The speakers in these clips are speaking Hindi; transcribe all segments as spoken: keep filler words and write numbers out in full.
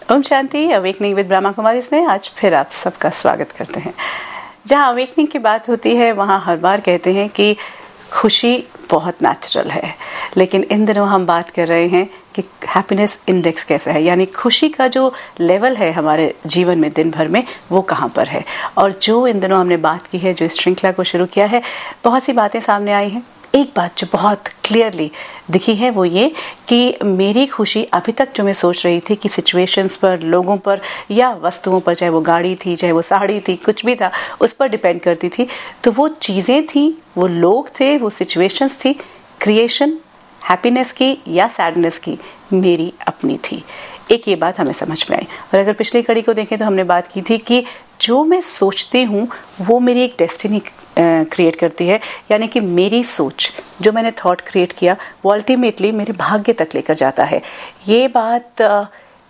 ओम शांति। अवेकनिंग विद ब्रह्मा कुमारी में आज फिर आप सबका स्वागत करते हैं। जहाँ अवेकनिंग की बात होती है वहाँ हर बार कहते हैं कि खुशी बहुत नेचुरल है, लेकिन इन दिनों हम बात कर रहे हैं कि हैप्पीनेस इंडेक्स कैसा है, यानी खुशी का जो लेवल है हमारे जीवन में दिन भर में वो कहाँ पर है। और जो इन दिनों हमने बात की है, जो इस श्रृंखला को शुरू किया है, बहुत सी बातें सामने आई हैं। एक बात जो बहुत क्लियरली दिखी है वो ये कि मेरी खुशी अभी तक जो मैं सोच रही थी कि सिचुएशंस पर, लोगों पर या वस्तुओं पर, चाहे वो गाड़ी थी, चाहे वो साड़ी थी, कुछ भी था, उस पर डिपेंड करती थी। तो वो चीज़ें थी, वो लोग थे, वो सिचुएशंस थी, क्रिएशन हैप्पीनेस की या सैडनेस की मेरी अपनी थी। एक ये बात हमें समझ में आई। और अगर पिछली कड़ी को देखें तो हमने बात की थी कि जो मैं सोचती हूँ वो मेरी एक डेस्टिनी क्रिएट करती है, यानी कि मेरी सोच, जो मैंने थॉट क्रिएट किया वो अल्टीमेटली मेरे भाग्य तक लेकर जाता है। ये बात आ,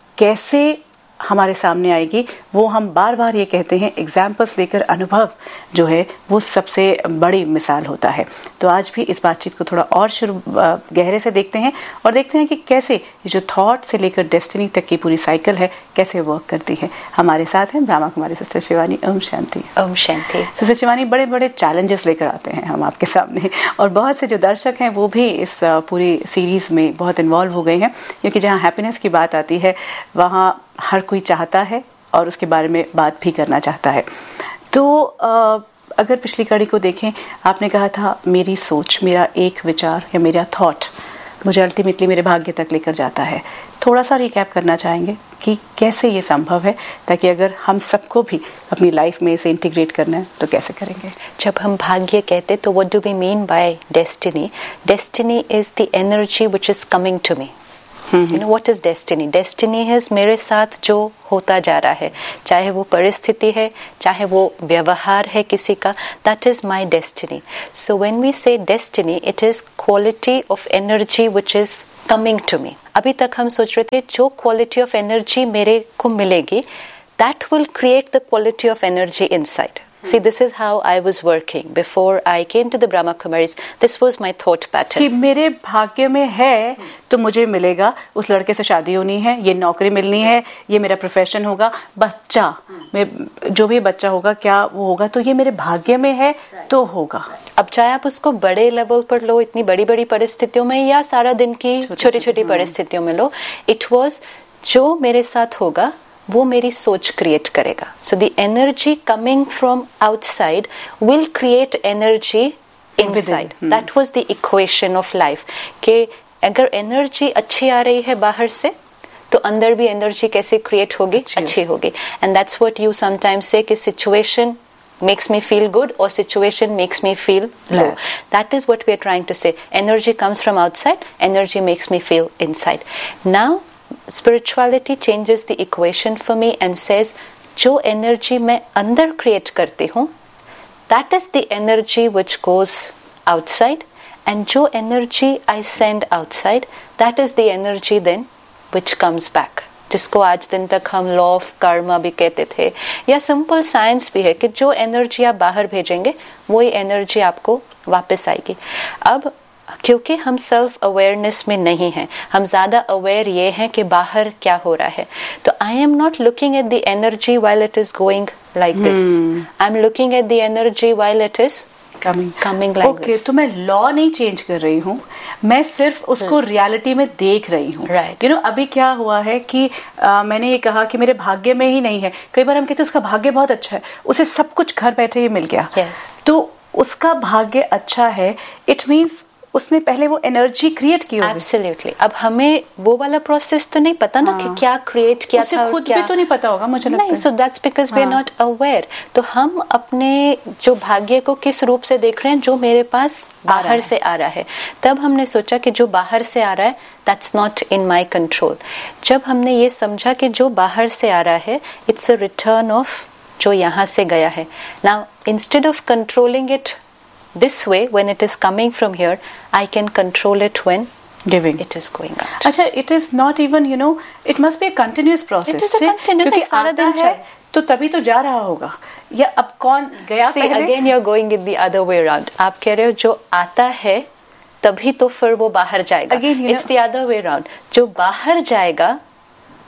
कैसे हमारे सामने आएगी वो हम बार बार ये कहते हैं, एग्जाम्पल्स लेकर अनुभव जो है वो सबसे बड़ी मिसाल होता है। तो आज भी इस बातचीत को थोड़ा और शुरू गहरे से देखते हैं और देखते हैं कि कैसे ये जो थॉट से लेकर डेस्टिनी तक की पूरी साइकिल है कैसे वर्क करती है। हमारे साथ हैं ब्रह्मा कुमारी सिस्टर शिवानी। ओम शांति। ओम शांति। सिस्टर शिवानी, बड़े बड़े चैलेंजेस लेकर आते हैं हम आपके सामने, और बहुत से जो दर्शक हैं वो भी इस पूरी सीरीज में बहुत इन्वॉल्व हो गए हैं, क्योंकि जहाँ हैप्पीनेस की बात आती है वहाँ हर कोई चाहता है और उसके बारे में बात भी करना चाहता है। तो आ, अगर पिछली कड़ी को देखें, आपने कहा था मेरी सोच, मेरा एक विचार या मेरा थॉट मुझे अल्टीमेटली मेरे भाग्य तक लेकर जाता है। थोड़ा सा रिकैप करना चाहेंगे कि कैसे ये संभव है, ताकि अगर हम सबको भी अपनी लाइफ में इसे इंटीग्रेट करना है तो कैसे करेंगे। जब हम भाग्य कहते तो what do we mean by destiny? Destiny is the energy which is coming to me. You know what is destiny? Destiny है मेरे साथ जो होता जा रहा है, चाहे वो परिस्थिति है, चाहे वो व्यवहार है किसी का, that is my destiny. So when we से destiny, it is quality of energy which is coming to me. अभी तक हम सोच रहे थे जो क्वालिटी ऑफ एनर्जी मेरे को मिलेगी, that will create the quality of energy inside. See, this is how I was working before I came to the Brahma Kumaris. This was my thought pattern. कि मेरे भाग्य में है तो मुझे मिलेगा, उस लड़के से शादी होनी है, ये नौकरी मिलनी है, ये मेरा प्रोफेशन होगा, बच्चा, मैं जो भी बच्चा होगा क्या वो होगा, तो ये मेरे भाग्य में है तो होगा। अब चाहे आप उसको बड़े लेवल पर लो, इतनी बड़ी बड़ी परिस्थितियों में, या सारा दिन की छोटी छोटी परिस्थितियों में लो, इट was जो मेरे साथ होगा वो मेरी सोच क्रिएट करेगा। So the energy coming from outside will create energy inside. That was the equation of life, कि अगर एनर्जी अच्छी आ रही है बाहर से तो अंदर भी एनर्जी कैसे क्रिएट होगी? अच्छी, अच्छी होगी। And that's what you sometimes से कि situation makes me feel good or situation makes me feel low. Yeah. That is what we are trying to say. Energy comes from outside, energy makes me feel inside. Now spirituality changes the equation for me and says जो energy मैं अंदर create करती हूँ, that is the energy which goes outside, and जो energy I send outside, that is the energy then which comes back, जिसको आज दिन तक हम लॉ ऑफ कर्मा भी कहते थे, या सिंपल साइंस भी है कि जो एनर्जी आप बाहर भेजेंगे वही एनर्जी आपको वापस आएगी। अब क्योंकि हम सेल्फ अवेयरनेस में नहीं हैं, हम ज्यादा अवेयर ये हैं कि बाहर क्या हो रहा है, तो I am not looking at the energy while it is going like this, I am looking at the energy while it is coming coming like this. तो मैं लॉ नहीं चेंज कर रही हूँ, मैं सिर्फ उसको रियलिटी में देख रही हूँ। राइट। यू नो अभी क्या हुआ है कि आ, मैंने ये कहा कि मेरे भाग्य में ही नहीं है। कई बार हम कहते हैं उसका भाग्य बहुत अच्छा है, उसे सब कुछ घर बैठे ही मिल गया। yes. तो उसका भाग्य अच्छा है, इट मीन्स उसने पहले वो एनर्जी क्रिएट की होगी। एब्सोल्युटली। अब हमें वो वाला प्रोसेस तो नहीं पता ना, हाँ. कि क्या क्रिएट किया था, खुद क्या भी तो नहीं पता होगा मुझे लगता है। So that's because we are not aware. तो हम अपने जो भाग्य को किस रूप से देख रहे हैं, जो मेरे पास बाहर से आ रहा है। तब हमने सोचा कि जो बाहर से आ रहा है that's not in my control. जब हमने ये समझा कि जो बाहर से आ रहा है इट्स अ रिटर्न ऑफ जो यहाँ से गया है, now instead of controlling it this way when it is coming from here, I can control it when giving it is going out. अच्छा, it is not even, you know, it must be a continuous process. It is a continuous, क्योंकि सारा दिन है तो तभी तो जा रहा होगा, या अब कौन गया See, पहले? again you're going it the other way around. आप कह रहे हो जो आता है तभी तो फिर वो बाहर जाएगा। Again, you It's know, the other way around. जो बाहर जाएगा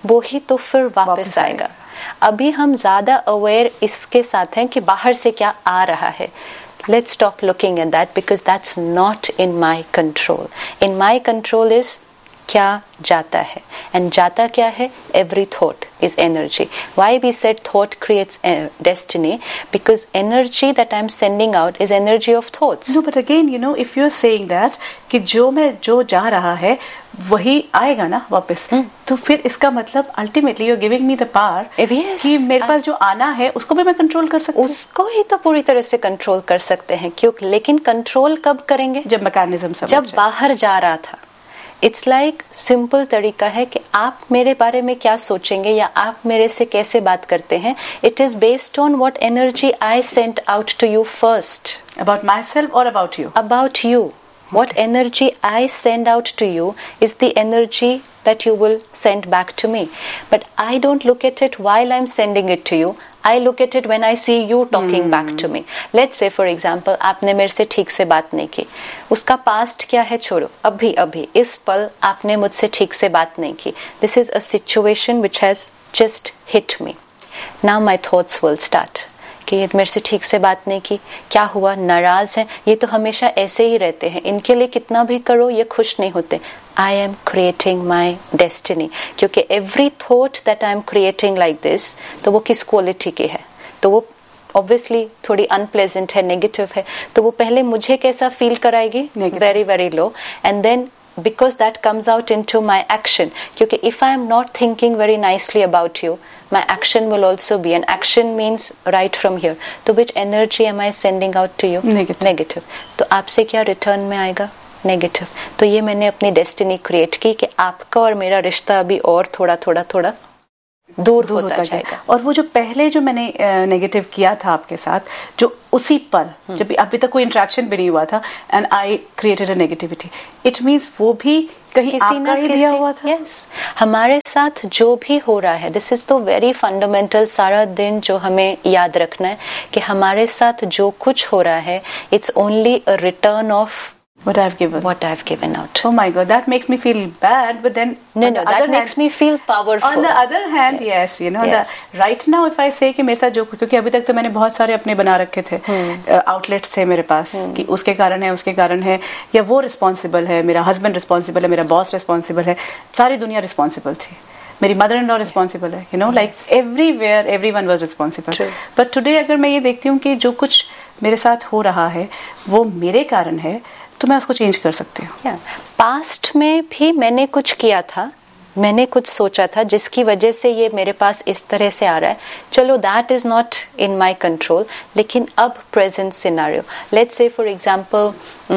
वो ही तो फिर वापस, वापस आएगा। अभी हम ज्यादा अवेयर इसके साथ हैं कि बाहर से क्या आ रहा है। Let's stop looking at that because that's not in my control. In my control is क्या जाता है, and जाता क्या है? Every thought is energy. Why we said thought creates uh, destiny? Because energy that I'm sending out is energy of thoughts. No, but again, you know, if you're saying that कि जो मैं जो जा रहा है वही आएगा ना वापस, hmm. तो फिर इसका मतलब ultimately you're giving me the power yes, कि मेरे पास जो आना है उसको भी मैं कंट्रोल कर सकती हूँ। उसको ही तो पूरी तरह से कंट्रोल कर सकते हैं, क्योंकि लेकिन कंट्रोल कब करेंगे? जब मैकेनिज्म समझ जब बाहर जा रहा था। इट्स लाइक सिंपल तरीका है कि आप मेरे बारे में क्या सोचेंगे या आप मेरे से कैसे बात करते हैं। It is based on what energy I sent out to you first. About my self और about you? About you. What energy I send out to you is the energy that you will send back to me. But I don't look at it while I'm sending it to you. I look at it when I see you talking hmm. back to me. Let's say for example, आपने मेरे से ठीक से बात नहीं की, उसका पास्ट क्या है छोड़ो, अभी अभी इस पल आपने मुझसे ठीक से बात नहीं की. This is a situation which has just hit me. Now my thoughts will start. कि ये मेरे से ठीक से बात नहीं की, क्या हुआ, नाराज है, ये तो हमेशा ऐसे ही रहते हैं, इनके लिए कितना भी करो ये खुश नहीं होते. I am creating my destiny, क्योंकि every thought that I am creating like this, तो वो किस क्वालिटी की है, तो वो ऑब्वियसली थोड़ी अनप्लेजेंट है, नेगेटिव है, तो वो पहले मुझे कैसा फील कराएगी, very very low, and then because that comes out into my action. Because if I am not thinking very nicely about you, my action will also be, and action means right from here. So which energy am I sending out to you? Negative. Negative. तो आपसे क्या रिटर्न में आएगा? नेगेटिव. तो ये मैंने अपनी डेस्टिनी क्रिएट की कि आपका और मेरा रिश्ता अभी और थोड़ा थोड़ा थोड़ा दूर, दूर होता, होता जाएगा. और वो जो पहले जो मैंने नेगेटिव किया था आपके साथ, जो उसी पल जब अभी तक कोई इंटरेक्शन भी नहीं हुआ था, and I created a negativity, it means वो भी कहीं आपका ही दिया हुआ था. yes. हमारे साथ जो भी हो रहा है, दिस इज तो वेरी फंडामेंटल, सारा दिन जो हमें याद रखना है कि हमारे साथ जो कुछ हो रहा है, it's only a return of what I've given what I've given out. Oh my god, that makes me feel bad, but then no no that makes hand, me feel powerful. On the other hand, yes, yes you know yes. the right now if I say कि मेरे साथ जो, क्योंकि अभी तक तो मैंने बहुत सारे अपने बना रखे थे आउटलेट्स hmm. थे मेरे पास hmm. कि उसके कारण है उसके कारण है, या वो रिस्पॉन्सिबल है, मेरा हस्बैंड रिस्पॉन्सिबल है, मेरा बॉस रिस्पॉन्सिबल है, सारी दुनिया रिस्पॉन्सिबल थी, मेरी मदर इन लॉ रिस्पॉन्सिबल है, you know like everywhere everyone was responsible. But today अगर मैं ये देखती हूँ कि जो कुछ मेरे साथ हो रहा है वो मेरे कारण है, तो मैं उसको चेंज कर सकती हूँ. Past yeah. में भी मैंने कुछ किया था, मैंने कुछ सोचा था जिसकी वजह से ये मेरे पास इस तरह से आ रहा है. चलो that is not in my control, लेकिन अब present scenario, let's say for example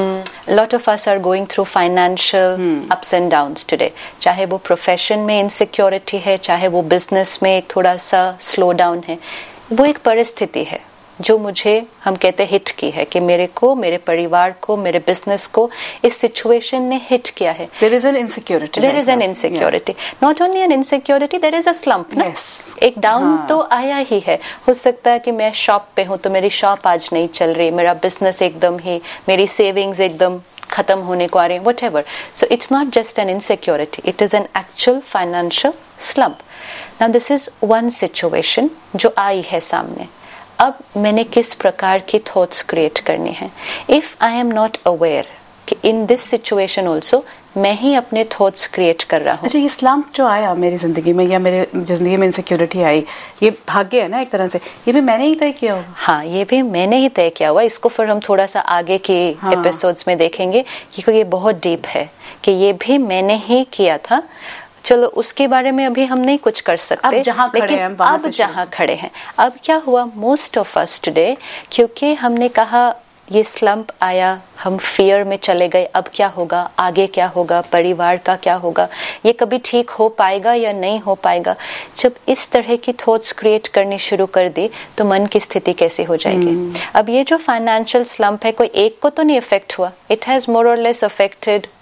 lot of us are going through financial ups and downs today, चाहे वो प्रोफेशन में इनसिक्योरिटी है, चाहे वो बिजनेस में थोड़ा सा स्लो डाउन है, वो एक परिस्थिति है जो मुझे, हम कहते हैं हिट की है, कि मेरे को, मेरे परिवार को, मेरे बिजनेस को इस सिचुएशन ने हिट किया है. There is an insecurity. There is an insecurity. Yeah. Not only an insecurity, there is a slump. ना? Yes. एक डाउन हाँ. तो आया ही है. हो सकता है कि मैं शॉप पे हूँ तो मेरी शॉप आज नहीं चल रही, मेरा बिजनेस एकदम ही, मेरी सेविंग्स एकदम खत्म होने को आ रही है, whatever. So it's not just an insecurity. It is an actual financial slump. Now this is one situation जो आई है सामने. अब मैंने किस प्रकार की थॉट्स क्रिएट करनी है. If I am not aware कि इन दिस सिचुएशन ऑल्सो मैं ही अपने थॉट्स क्रिएट कर रहा हूँ. अच्छा, ये स्लम्प जो आया मेरी जिंदगी में, या मेरे जिंदगी में इनसिक्योरिटी आई, ये भाग्य है ना एक तरह से, ये भी मैंने ही तय किया होगा. हाँ, ये भी मैंने ही तय किया हुआ. इसको फिर हम थोड़ा सा आगे के हाँ. एपिसोड्स में देखेंगे, क्योंकि ये बहुत डीप है कि ये भी मैंने ही किया था. चलो उसके बारे में अभी हम नहीं कुछ कर सकते, अब जहाँ लेकिन हम अब जहाँ खड़े हैं, अब क्या हुआ, मोस्ट ऑफ अस टुडे, क्योंकि हमने कहा ये स्लम्प आया, हम फियर में चले गए, अब क्या होगा, आगे क्या होगा, परिवार का क्या होगा, ये कभी ठीक हो पाएगा या नहीं हो पाएगा. जब इस तरह की थॉट्स क्रिएट करनी शुरू कर दी तो मन की स्थिति कैसी हो जाएगी. hmm. अब ये जो फाइनेंशियल स्लम्प है, कोई एक को तो नहीं इफेक्ट हुआ, इट हैज मोर और less affected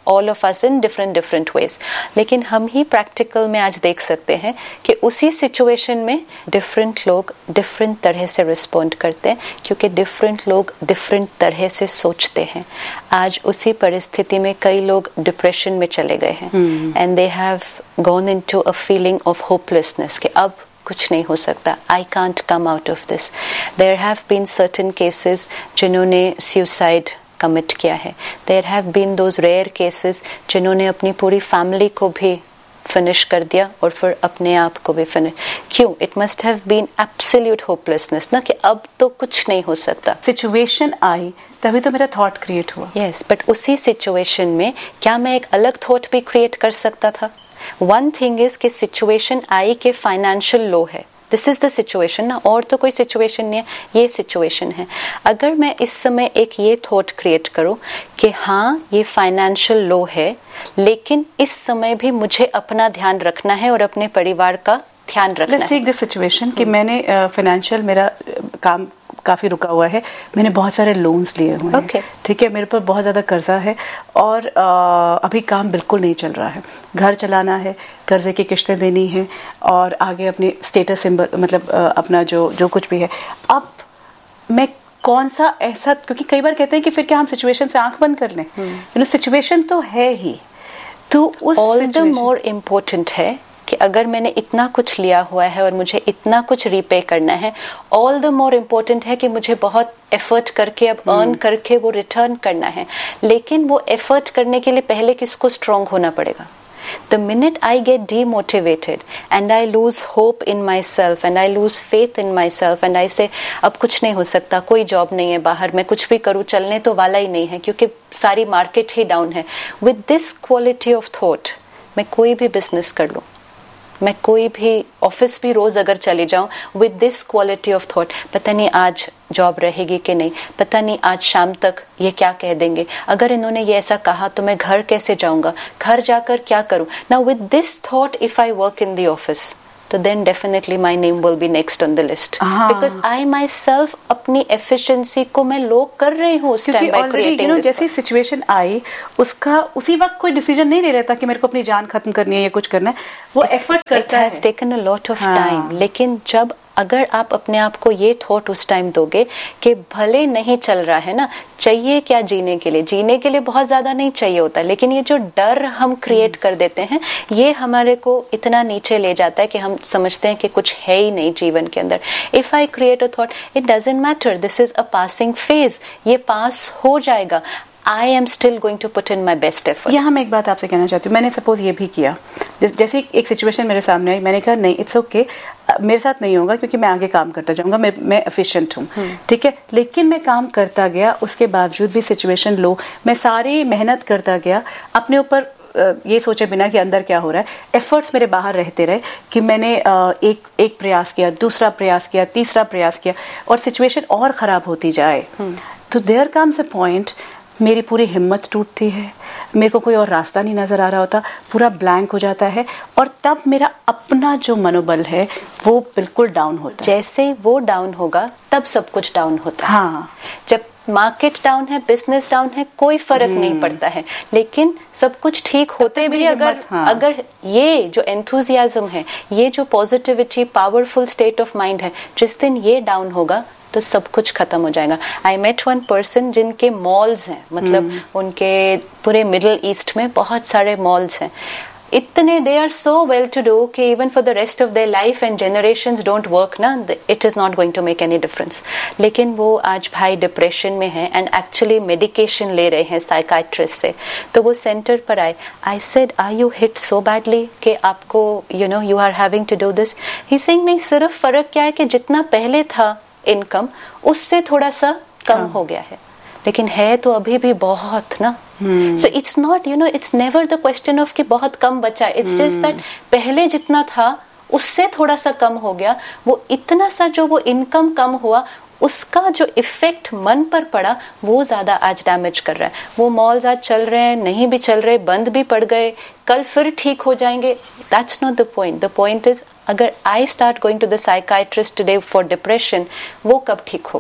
all of us in different different ways. लेकिन हम ही practical में आज देख सकते हैं कि उसी situation में different लोग different तरह से respond करते हैं, क्योंकि different लोग different तरह से सोचते हैं. आज उसी परिस्थिति में कई लोग depression में चले गए हैं, hmm. and they have gone into a feeling of hopelessness कि अब कुछ नहीं हो सकता. I can't come out of this. There have been certain cases जिन्होंने suicide कमिट किया है. There have been those rare cases जिन्होंने अपनी पूरी फैमिली को भी फिनिश कर दिया और फिर अपने आप को भी फिनिश. क्यों? It must have been absolute hopelessness ना, कि अब तो कुछ नहीं हो सकता. सिचुएशन आई तभी तो मेरा थॉट क्रिएट हुआ. Yes, but उसी सिचुएशन में क्या मैं एक अलग थॉट भी क्रिएट कर सकता था? One thing is कि सिचुएशन आई के फाइनेंशियल लो है. दिस इज द सिचुएशन ना, और तो कोई सिचुएशन नहीं है, ये सिचुएशन है. अगर मैं इस समय एक ये थॉट क्रिएट करूं कि हाँ ये फाइनेंशियल लो है, लेकिन इस समय भी मुझे अपना ध्यान रखना है और अपने परिवार का ध्यान रखना है. लेट्स टेक दिस सिचुएशन कि मैंने फाइनेंशियल uh, मेरा uh, काम काफी रुका हुआ है, मैंने बहुत सारे लोन्स लिए हुए हैं. okay. ठीक है, मेरे पर बहुत ज्यादा कर्जा है और आ, अभी काम बिल्कुल नहीं चल रहा है. घर चलाना है, कर्जे की किश्तें देनी है और आगे अपनी स्टेटस सिंबल मतलब आ, अपना जो जो कुछ भी है. अब मैं कौन सा ऐसा, क्योंकि कई बार कहते हैं कि फिर क्या हम सिचुएशन से आंख बंद कर लें. यू नो सिचुएशन तो है ही, तो उस ऑल द मोर इम्पोर्टेंट है कि अगर मैंने इतना कुछ लिया हुआ है और मुझे इतना कुछ रीपे करना है, ऑल द मोर इम्पोर्टेंट है कि मुझे बहुत एफर्ट करके अब अर्न hmm. करके वो रिटर्न करना है. लेकिन वो एफर्ट करने के लिए पहले किसको स्ट्रांग होना पड़ेगा. The minute I get demotivated and I lose hope in myself and I lose faith in myself and I say अब कुछ नहीं हो सकता, कोई जॉब नहीं है बाहर, मैं कुछ भी करूँ चलने तो वाला ही नहीं है क्योंकि सारी मार्केट ही डाउन है. With this quality of thought मैं कोई भी बिजनेस कर लूँ, मैं कोई भी ऑफिस भी रोज अगर चले जाऊं with this quality of thought, पता नहीं आज जॉब रहेगी कि नहीं, पता नहीं आज शाम तक ये क्या कह देंगे, अगर इन्होंने ये ऐसा कहा तो मैं घर कैसे जाऊंगा, घर जाकर क्या करूं. Now with this thought if I work in the office, तो then definitely my name will be next on the list, because I my self अपनी एफिशिएंसी को मैं लो कर रही हूँ उस टाइम बाय क्रिएटिंग. जैसी सिचुएशन आई उसका उसी वक्त कोई डिसीजन नहीं ले रहा था कि मेरे को अपनी जान खत्म करनी है या कुछ करना है, वो एफर्ट करता है. It has taken a lot of time. लेकिन जब अगर आप अपने आप को ये थॉट उस टाइम दोगे कि भले नहीं चल रहा है ना, चाहिए क्या जीने के लिए, जीने के लिए बहुत ज्यादा नहीं चाहिए होता, लेकिन ये जो डर हम क्रिएट कर देते हैं ये हमारे को इतना नीचे ले जाता है कि हम समझते हैं कि कुछ है ही नहीं जीवन के अंदर. If I create a thought, it doesn't matter, this is a passing phase, ये पास हो जाएगा. I am still going to put in my best effort. यहाँ मैं एक बात आपसे कहना चाहती हूँ. मैंने सपोज ये भी किया, जैसे एक सिचुएशन मेरे सामने आई, मैंने कहा नहीं इट्स ओके okay, मेरे साथ नहीं होगा क्योंकि मैं आगे काम करता जाऊंगा, मैं मैं एफिशिएंट हूँ. ठीक है, लेकिन मैं काम करता गया, उसके बावजूद भी सिचुएशन लो, मैं सारी मेहनत करता गया अपने ऊपर ये सोचे बिना कि अंदर क्या हो रहा है. एफर्ट्स मेरे बाहर रहते रहे कि मैंने एक एक प्रयास किया, दूसरा प्रयास किया, तीसरा प्रयास किया और सिचुएशन और खराब होती जाए. तो देयर कम्स अ पॉइंट मेरी पूरी हिम्मत टूटती है, मेरे को कोई और रास्ता नहीं नजर आ रहा होता, पूरा ब्लैंक हो जाता है और तब मेरा अपना जो मनोबल है वो बिल्कुल डाउन होता है. जैसे वो डाउन होगा तब सब कुछ डाउन होता है. हाँ, जब मार्केट डाउन है, बिजनेस डाउन है, कोई फर्क नहीं पड़ता है. लेकिन सब कुछ ठीक होते भी अगर हाँ. अगर ये जो एंथुजियाज्म है, ये जो positivity, powerful state of mind है, जिस दिन ये डाउन होगा तो सब कुछ खत्म हो जाएगा. आई मेट वन पर्सन जिनके मॉल्स हैं, मतलब hmm. उनके पूरे मिडिल ईस्ट में बहुत सारे मॉल्स हैं, इतने they are so well to do कि even for the rest of their life and generations don't work ना, it is not going to make any difference. लेकिन वो आज भाई डिप्रेशन में है एंड एक्चुअली मेडिकेशन ले रहे हैं साइकाइट्रिस्ट से. तो वो सेंटर पर आए. I said are you hit so badly कि आपको you know you are having to do this. He saying नहीं, सिर्फ फर्क क्या है कि जितना पहले था इनकम उससे थोड़ा सा कम हाँ. हो गया है, लेकिन है तो अभी भी बहुत ना. So it's not you know it's never the question of कि बहुत कम बचा, इट्स जस्ट दैट पहले जितना था उससे थोड़ा सा कम हो गया. वो इतना सा जो वो इनकम कम हुआ उसका जो इफेक्ट मन पर पड़ा वो ज्यादा आज डैमेज कर रहा है. वो मॉल्स आज चल रहे हैं, नहीं भी चल रहे, बंद भी पड़ गए, कल फिर ठीक हो जाएंगे. That's not the point. The point is अगर I start going to the psychiatrist today for depression, वो कब ठीक होगा.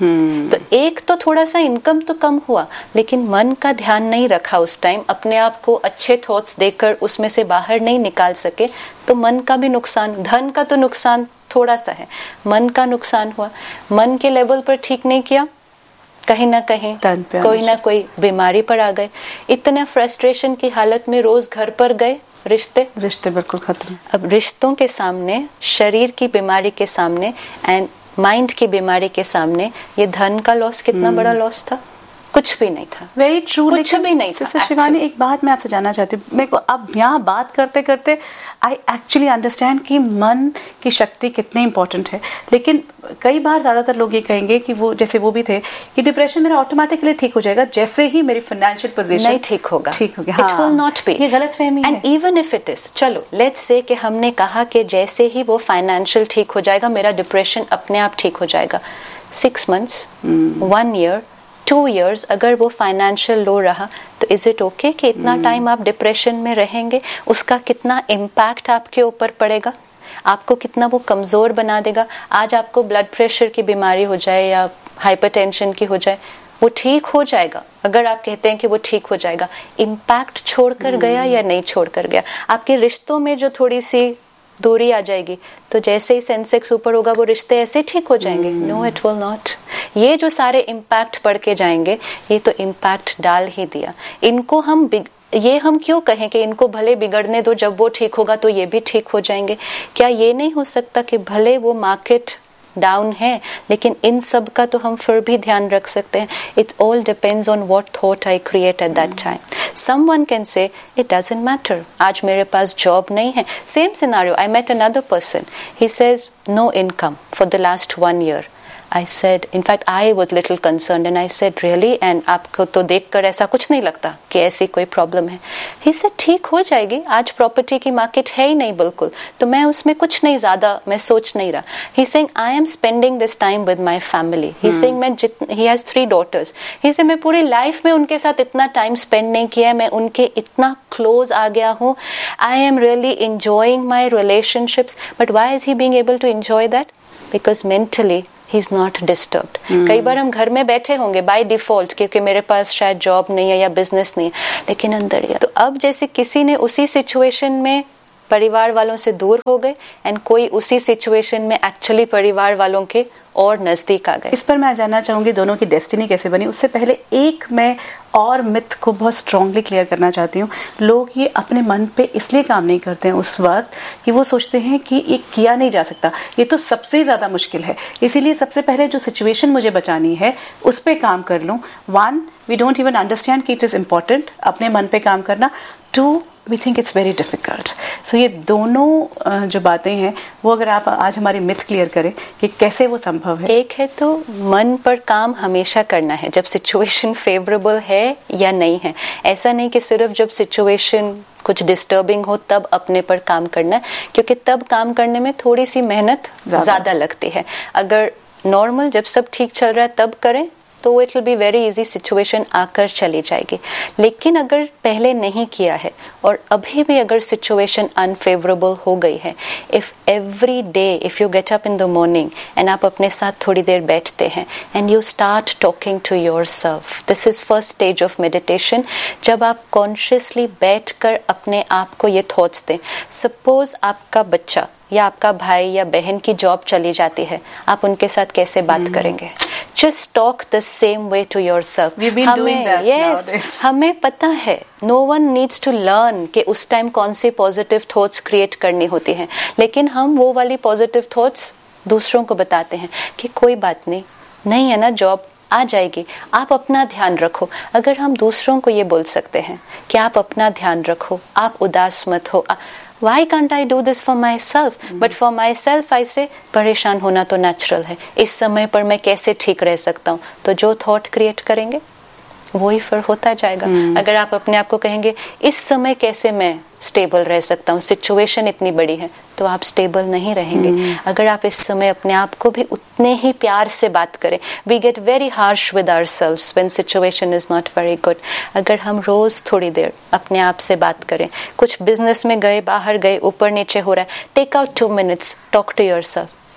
hmm. तो एक तो थोड़ा सा इनकम तो कम हुआ, लेकिन मन का ध्यान नहीं रखा उस टाइम, अपने आप को अच्छे थॉट्स देकर उसमें से बाहर नहीं निकाल सके, तो मन का भी नुकसान, धन का तो नुकसान थोड़ा सा है, मन का नुकसान हुआ। मन के लेवल पर ठीक नहीं किया, कहीं ना कहीं कोई ना कोई बीमारी पर आ गए। इतने फ्रस्ट्रेशन की हालत में रोज घर पर गए, रिश्ते रिश्ते बिल्कुल खत्म। अब रिश्तों के सामने, शरीर की बीमारी के सामने एंड माइंड की बीमारी के सामने ये धन का लॉस कितना hmm. बड़ा लॉस था, कुछ भी नहीं था। वेरी ट्रू, कुछ भी नहीं था। शिवानी, एक बात मैं आपसे जानना चाहती हूँ, मेरे को अब यहाँ बात करते करते आई एक्चुअली अंडरस्टैंड कि मन की शक्ति कितनी इंपॉर्टेंट है, लेकिन कई बार ज्यादातर लोग ये कहेंगे कि वो, जैसे वो भी थे कि डिप्रेशन मेरा ऑटोमेटिकली ठीक हो जाएगा जैसे ही मेरी फाइनेंशियल पोजीशन नहीं ठीक होगा, ठीक होगा। इट विल नॉट बी, ये गलतफहमी है। And even if it is, चलो लेट्स से कि हमने कहा कि जैसे ही वो फाइनेंशियल ठीक हो जाएगा मेरा डिप्रेशन अपने आप ठीक हो जाएगा। Six months, one year, two years अगर वो फाइनेंशियल लो रहा, तो इज इट ओके कि इतना टाइम आप डिप्रेशन में रहेंगे? उसका कितना इम्पैक्ट आपके ऊपर पड़ेगा, आपको कितना वो कमजोर बना देगा। आज आपको ब्लड प्रेशर की बीमारी हो जाए या हाइपरटेंशन की हो जाए, वो ठीक हो जाएगा अगर आप कहते हैं कि वो ठीक हो जाएगा। इम्पैक्ट छोड़कर गया या नहीं छोड़कर गया, आपके रिश्तों में जो थोड़ी सी दूरी आ जाएगी, तो जैसे ही सेंसेक्स ऊपर होगा वो रिश्ते ऐसे ठीक हो जाएंगे? No, it will not. ये जो सारे इम्पैक्ट पड़ के जाएंगे, ये तो इम्पैक्ट डाल ही दिया। इनको हम ये हम क्यों कहें कि इनको भले बिगड़ने दो, जब वो ठीक होगा तो ये भी ठीक हो जाएंगे? क्या ये नहीं हो सकता कि भले वो मार्केट डाउन है, लेकिन इन सब का तो हम फिर भी ध्यान रख सकते हैं। It all depends on what thought I create at that time. Someone can say it doesn't matter, आज मेरे पास जॉब नहीं है। Same scenario, I met another person, he says no income for the last one year. I said, in fact, I was little concerned and I said, really? And आपको तो देखकर ऐसा कुछ नहीं लगता कि ऐसी कोई प्रॉब्लम है? He said, ठीक हो जाएगी, आज प्रॉपर्टी की मार्केट है ही नहीं बिल्कुल, तो मैं उसमें कुछ नहीं ज्यादा मैं सोच नहीं रहा। He saying, I am spending this time with my family. He hmm. saying, मैं जित he has three daughters. He said, मैं पूरी लाइफ में उनके साथ इतना टाइम स्पेंड नहीं किया, मैं उनके इतना क्लोज आ गया हूँ। I am really enjoying my relationships. But why is he being able to enjoy that? Because mentally he is not disturbed. hmm. कई बार हम घर में बैठे होंगे बाय डिफॉल्ट क्योंकि मेरे पास शायद जॉब नहीं है या बिजनेस नहीं है, लेकिन अंदर या तो अब जैसे किसी ने उसी सिचुएशन में परिवार वालों से दूर हो गए एंड कोई उसी सिचुएशन में एक्चुअली परिवार वालों के और नजदीक आ गए। इस पर मैं जानना चाहूंगी दोनों की डेस्टिनी कैसे बनी। उससे पहले एक मैं और मिथ को बहुत स्ट्रांगली क्लियर करना चाहती हूँ। लोग ये अपने मन पे इसलिए काम नहीं करते हैं उस वक्त कि वो सोचते हैं कि ये किया नहीं जा सकता, ये तो सबसे ज्यादा मुश्किल है, इसीलिए सबसे पहले जो सिचुएशन मुझे बचानी है उस पर काम कर लूँ। One, we don't even understand कि इट इज इम्पोर्टेंट अपने मन पे काम करना। To, we think it's very difficult. सो ये दोनों जो बातें हैं वो अगर आप आज हमारी मिथ क्लियर करें कि कैसे वो संभव है। एक है तो मन पर काम हमेशा करना है जब सिचुएशन फेवरेबल है या नहीं है। ऐसा नहीं कि सिर्फ जब सिचुएशन कुछ डिस्टर्बिंग हो तब अपने पर काम करना है, क्योंकि तब काम करने में थोड़ी सी मेहनत ज्यादा लगती है। अगर नॉर्मल जब सब ठीक चल रहा है तब करें तो it will be very easy, situation आकर चली जाएगी। लेकिन अगर पहले नहीं किया है और अभी भी अगर सिचुएशन अनफेवरेबल हो गई है, if every day if you get up in the morning and आप अपने साथ थोड़ी देर बैठते हैं and you start talking to yourself, this is first stage of meditation. जब आप कॉन्शियसली बैठकर अपने आप को ये थॉट्स दें, सपोज आपका बच्चा या आपका भाई या बहन की जॉब चली जाती है, आप उनके साथ कैसे बात hmm. करेंगे? Just talk the same way to yourself. We've been doing that yes, nowadays. हमें पता है, no one needs to learn कि उस टाइम कौन सी पॉजिटिव थॉट्स क्रिएट करनी होती हैं, लेकिन हम वो वाली पॉजिटिव थॉट्स दूसरों को बताते हैं कि कोई बात नहीं, नहीं है ना जॉब, आ जाएगी, आप अपना ध्यान रखो। अगर हम दूसरों को ये बोल सकते हैं कि आप अपना ध्यान रखो, आप उदास मत हो, Why can't I do this for myself? Mm-hmm. But for myself I say परेशान होना तो नेचुरल है, इस समय पर मैं कैसे ठीक रह सकता हूँ, तो जो थॉट क्रिएट करेंगे वही फिर होता जाएगा। hmm. अगर आप अपने आप को कहेंगे इस समय कैसे मैं स्टेबल रह सकता हूँ, सिचुएशन इतनी बड़ी है, तो आप स्टेबल नहीं रहेंगे। hmm. अगर आप इस समय अपने आप को भी उतने ही प्यार से बात करें, we get very harsh with ourselves when situation is not very good. अगर हम रोज थोड़ी देर अपने आप से बात करें, कुछ बिजनेस में गए, बाहर गए, ऊपर नीचे हो रहा है, take out two minutes, talk to yourself,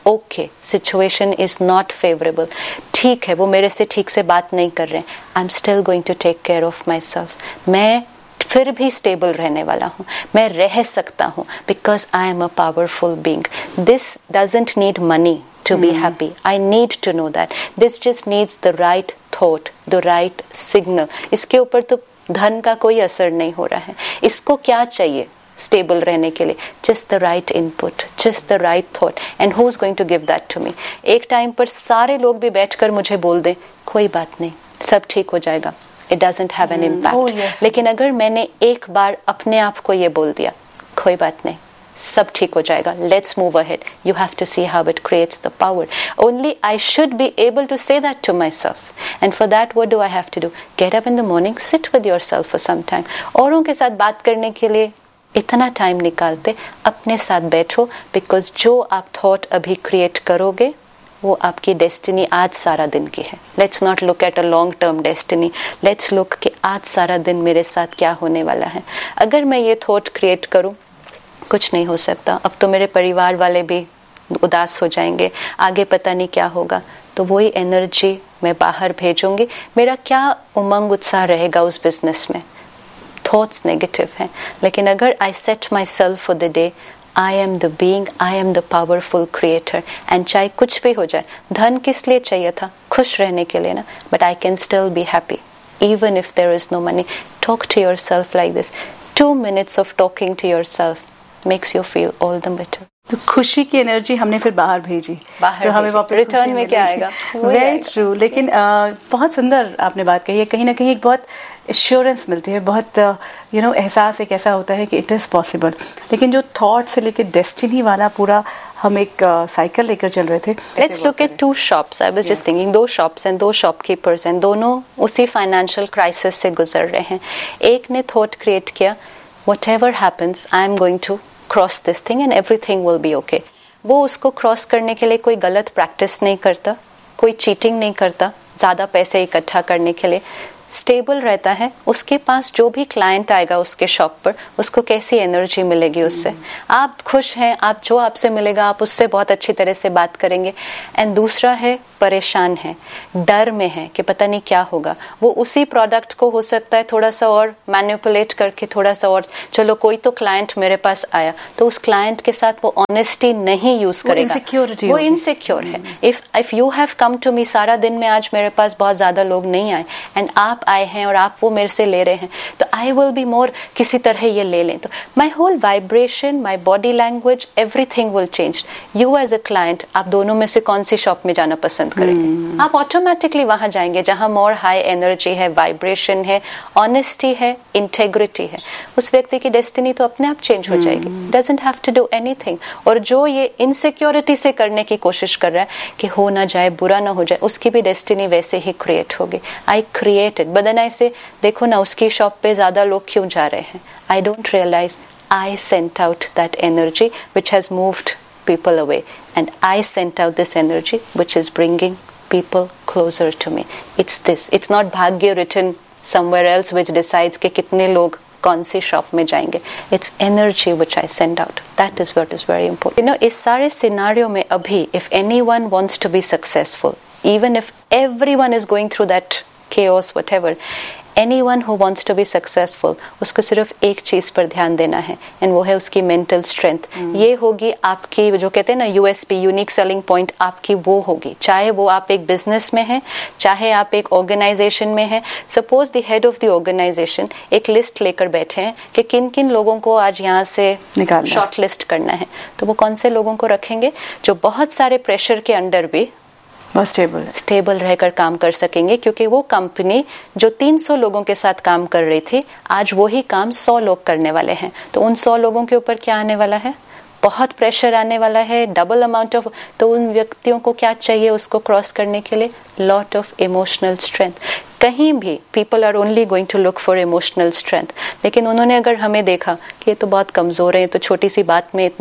okay, situation is not favourable, ठीक है वो मेरे से ठीक से बात नहीं कर रहे हैं, I am still going to take care of my self, मैं फिर भी स्टेबल रहने वाला हूँ, मैं रह सकता हूँ, because I am a powerful being. This doesn't need money to be happy. I need to know that. This just needs the right thought, the right signal. इसके ऊपर तो धन का कोई असर नहीं हो रहा है. इसको क्या चाहिए स्टेबल रहने के लिए? Just the right input, just the right thought. And who's going to give that to me? एक टाइम पर सारे लोग भी बैठकर मुझे बोल दें कोई बात नहीं, सब ठीक हो जाएगा. It doesn't have an impact. Oh, yes. लेकिन अगर मैंने एक बार अपने आप को ये बोल दिया कोई बात नहीं, सब ठीक हो जाएगा, let's move ahead. You have to see how it creates the power. Only I should be able to say that to myself. And for that, what do I have to do? Get up in the morning, sit with yourself for some time. औरों के साथ बात करने के लिए इतना टाइम निकालते अपने साथ बैठो, because जो आप थॉट अभी क्रिएट करोगे वो आपकी डेस्टिनी आज सारा दिन की है. Let's not look at a long term destiny. Let's look कि आज सारा दिन मेरे साथ क्या होने वाला है. अगर मैं ये थॉट क्रिएट करूं कुछ नहीं हो सकता, अब तो मेरे परिवार वाले भी उदास हो जाएंगे, आगे पता नहीं क्या होगा, तो वही एनर्जी मैं बाहर भेजूंगी. मेरा क्या उमंग उत्साह रहेगा उस बिजनेस में? थॉट्स नेगेटिव हैं. लेकिन अगर आई set my self for the day, I am the being, I am the powerful creator, and चाहे कुछ भी हो जाए, धन किस लिए चाहिए था? खुश रहने के लिए ना. But I can still be happy even if there is no money. Talk to your self like this. Two minutes of talking to your self makes you feel all the better. तो खुशी की एनर्जी हमने फिर बाहर भेजी, बाहर तो हमें वापस रिटर्न में क्या आएगा? Very true. लेकिन आ, बहुत सुंदर आपने बात कही है. कहीं ना कहीं एक बहुत एश्योरेंस मिलती है, बहुत यू नो एहसास एक ऐसा होता है कि इट इज पॉसिबल. लेकिन जो थॉट से लेकर डेस्टिनी वाला पूरा हम एक साइकिल uh, लेकर चल रहे थे. Let's look at to shops. I was just thinking, दो शॉप्स एंड दो शॉपकीपर्स एंड दोनों उसी फाइनेंशियल क्राइसिस से गुजर रहे हैं. एक ने थॉट क्रिएट किया whatever happens I am going to cross this thing and everything will be okay. वो उसको क्रॉस करने के लिए कोई गलत प्रैक्टिस नहीं करता, कोई चीटिंग नहीं करता, ज्यादा पैसे इकट्ठा करने के लिए स्टेबल रहता है. उसके पास जो भी क्लाइंट आएगा उसके शॉप पर, उसको कैसी एनर्जी मिलेगी उससे? आप खुश हैं, आप जो आपसे मिलेगा आप उससे बहुत अच्छी तरह से बात करेंगे. एंड दूसरा है परेशान है, डर में है कि पता नहीं क्या होगा. वो उसी प्रोडक्ट को हो सकता है थोड़ा सा और मैनिपुलेट करके थोड़ा सा और, चलो कोई तो क्लाइंट मेरे पास आया, तो उस क्लाइंट के साथ वो ऑनेस्टी नहीं यूज करेगा, वो इनसिक्योर है. If if you have come to me, सारा दिन में आज मेरे पास बहुत ज्यादा लोग नहीं आए एंड आप आए हैं और आप वो मेरे से ले रहे हैं, तो आई विल बी मोर किसी तरह ये ले लें, तो my whole vibration, my body language, everything will change. You as a client, आप दोनों में से कौन सी शॉप में जाना पसंद करेंगे? hmm. आप ऑटोमेटिकली वहां जाएंगे जहां मोर हाई एनर्जी है, वाइब्रेशन है, ऑनेस्टी है, इंटेग्रिटी है. उस व्यक्ति की डेस्टिनी तो अपने आप चेंज हो जाएगी. Doesn't have to do anything. और जो ये इनसिक्योरिटी से करने की कोशिश कर रहा है कि हो ना जाए, बुरा ना हो जाए, उसकी भी डेस्टिनी वैसे ही क्रिएट होगी. आई क्रिएटेड, बदन ऐसे देखो ना उसकी शॉप पे ज्यादा लोग क्यों जा रहे हैं? I don't realise I sent out that energy which has moved people away, and I sent out this energy which is bringing people closer to me. It's this, it's not bhagya written somewhere else which decides कि कितने लोग कौन सी शॉप में जाएंगे. It's energy which I send out. That is what is very important. You know, इस सारे सिनारियो में अभी if anyone wants to be successful, even if everyone is going through that chaos, whatever, anyone who wants to be successful, उसको सिर्फ एक चीज पर ध्यान देना है, एंड वो है उसकी मेंटल स्ट्रेंथ. mm. ये होगी आपकी, जो कहते हैं ना यूएसपी, यूनिक सेलिंग पॉइंट, आपकी वो होगी. चाहे वो आप एक बिजनेस में हैं, चाहे आप एक ऑर्गेनाइजेशन में हैं. Suppose the head of the organisation एक लिस्ट लेकर बैठे हैं कि किन किन लोगों को आज यहाँ से शॉर्ट लिस्ट करना है, तो वो कौन से लोगों को रखेंगे जो बहुत सारे प्रेशर के अंडर भी स्टेबल स्टेबल रहकर काम कर सकेंगे. क्योंकि वो कंपनी जो तीन सौ लोगों के साथ काम कर रही थी, आज वही काम सौ लोग करने वाले हैं. तो उन सौ लोगों के ऊपर क्या आने वाला है? बहुत प्रेशर आने वाला है, डबल अमाउंट ऑफ. तो उन व्यक्तियों को क्या चाहिए उसको क्रॉस करने के लिए? Lot of emotional strength. कहीं भी people are only going to look for emotional strength. लेकिन उन्होंने अगर हमें देखा कि ये तो बहुत कमजोर है, तो छोटी सी बात में इतने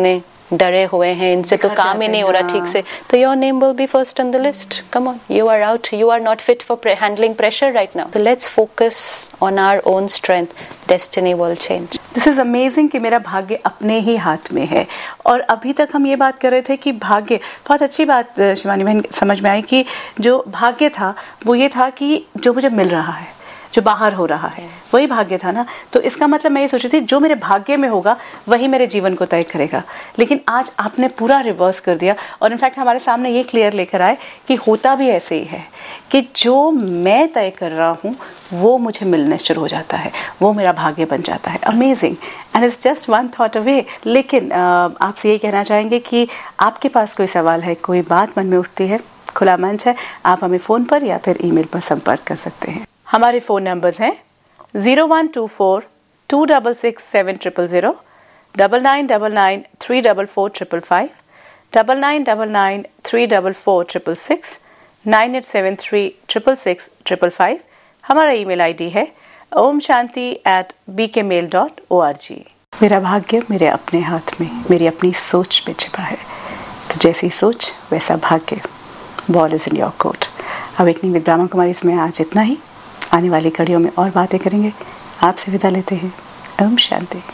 डरे हुए हैं, इनसे तो काम ही नहीं हो रहा ठीक से, तो your name will be first on the list. Come on, you are out, you are not fit for handling pressure right now. So let's focus on our own strength. Destiny will change. This is amazing कि मेरा भाग्य अपने ही हाथ में है. और अभी तक हम ये बात कर रहे थे कि भाग्य, बहुत अच्छी बात शिवानी बहन समझ में आई कि जो भाग्य था वो ये था कि जो मुझे मिल रहा है, जो बाहर हो रहा है, वही भाग्य था ना. तो इसका मतलब मैं ये सोच रही थी जो मेरे भाग्य में होगा वही मेरे जीवन को तय करेगा. लेकिन आज आपने पूरा रिवर्स कर दिया और इनफैक्ट हमारे सामने ये क्लियर लेकर आए कि होता भी ऐसे ही है कि जो मैं तय कर रहा हूँ वो मुझे मिलने शुरू हो जाता है, वो मेरा भाग्य बन जाता है. Amazing. And it's just one thought away. लेकिन आपसे ये कहना चाहेंगे कि आपके पास कोई सवाल है, कोई बात मन में उठती है, खुला मंच है, आप हमें फ़ोन पर या फिर ईमेल पर संपर्क कर सकते हैं. हमारे फ़ोन नंबर्स हैं zero one two four to double six seven triple zero, double nine double nine three double four triple five, double nine double nine three double four triple six, nine eight seven three triple six triple five. हमारा ईमेल आईडी है ओम शांति एट बी के mail dot O R G. मेरा भाग्य मेरे अपने हाथ में, मेरी अपनी सोच में छिपा है. तो जैसी सोच वैसा भाग्य. Ball is in your court. Awakening with Brahma Kumari इसमें आज इतना ही. आने वाली कड़ियों में और बातें करेंगे. आपसे विदा लेते हैं. ओम शांति.